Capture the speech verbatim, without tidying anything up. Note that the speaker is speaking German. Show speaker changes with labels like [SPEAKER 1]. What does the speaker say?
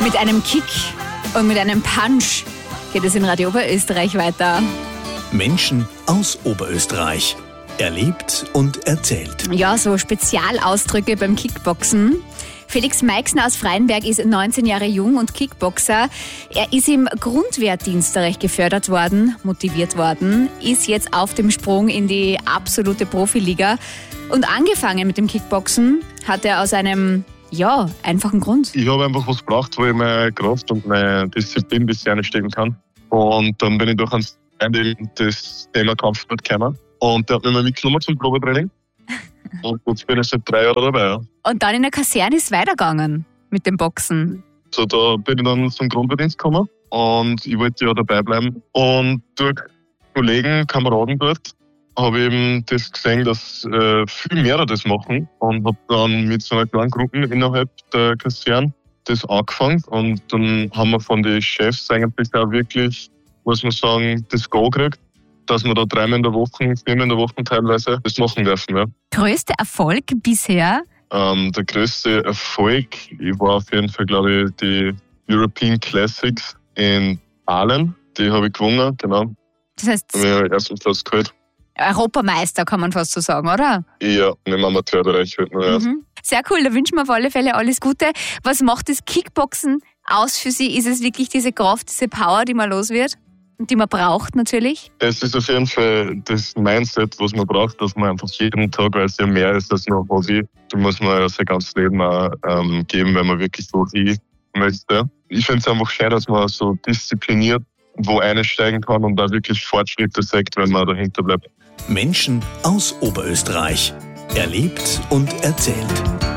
[SPEAKER 1] Mit einem Kick und mit einem Punch geht es in Radio Oberösterreich weiter.
[SPEAKER 2] Menschen aus Oberösterreich. Erlebt und erzählt.
[SPEAKER 1] Ja, so Spezialausdrücke beim Kickboxen. Felix Meixner aus Freienberg ist neunzehn Jahre jung und Kickboxer. Er ist im Grundwehrdienstreich gefördert worden, motiviert worden, ist jetzt auf dem Sprung in die absolute Profiliga. Und angefangen mit dem Kickboxen hat er aus einem, ja, einfachen Grund.
[SPEAKER 3] Ich habe einfach was gebraucht, wo ich meine Kraft und meine Disziplin ein bisschen einstecken kann. Und dann bin ich durch ein das Thema Kampfsport gekommen. Und der hat mich mal mitgenommen zum Probetraining. Und jetzt bin ich seit drei Jahren dabei. Ja.
[SPEAKER 1] Und dann in der Kaserne ist es weitergegangen mit dem Boxen.
[SPEAKER 3] So, da bin ich dann zum Grundwehrdienst gekommen und ich wollte ja dabei bleiben. Und durch Kollegen, Kameraden dort, habe ich eben das gesehen, dass äh, viel mehr das machen. Und habe dann mit so einer kleinen Gruppe innerhalb der Kaserne das angefangen. Und dann haben wir von den Chefs eigentlich auch wirklich, muss man sagen, das Go gekriegt, dass wir da dreimal in der Woche, viermal in der Woche teilweise das machen dürfen. Ja.
[SPEAKER 1] Größter Erfolg bisher?
[SPEAKER 3] Ähm, der größte Erfolg ich war auf jeden Fall, glaube ich, die European Classics in Aalen. Die habe ich gewonnen, genau.
[SPEAKER 1] Das heißt,
[SPEAKER 3] da habe ich ersten Platz geholt.
[SPEAKER 1] Europameister kann man fast so sagen, oder?
[SPEAKER 3] Ja, im Amateurbereich halt noch erst.
[SPEAKER 1] Mhm. Sehr cool, da wünschen wir auf alle Fälle alles Gute. Was macht das Kickboxen aus für Sie? Ist es wirklich diese Kraft, diese Power, die man los wird? Und die man braucht natürlich?
[SPEAKER 3] Es ist auf jeden Fall das Mindset, was man braucht, dass man einfach jeden Tag, weil es ja mehr ist als nur Hobby, da muss man ja sein ganzes Leben auch ähm, geben, wenn man wirklich so hin möchte. Ich finde es einfach schön, dass man so diszipliniert wo einsteigen kann und da wirklich Fortschritte sagt, wenn man dahinter bleibt.
[SPEAKER 2] Menschen aus Oberösterreich. Erlebt und erzählt.